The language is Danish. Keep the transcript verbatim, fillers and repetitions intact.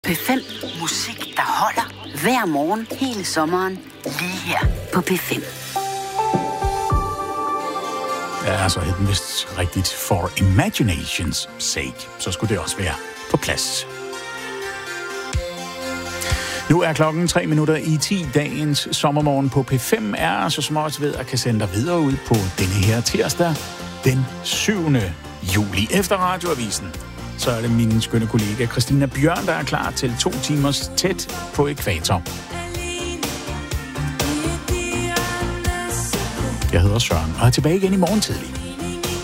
P fem. Musik, der holder hver morgen hele sommeren. Lige her på P fem. Ja, så hed den vist rigtigt For Imaginations Sake. Så skulle det også være på plads. Nu er klokken tre minutter i ti. Dagens sommermorgen på P fem er så småt ved at kan sende dig videre ud på denne her tirsdag, den syvende juli. Efter radioavisen, så er det min skønne kollega Christina Bjørn, der er klar til to timers tæt på ækvator. Jeg hedder Søren og er tilbage igen i morgen tidlig.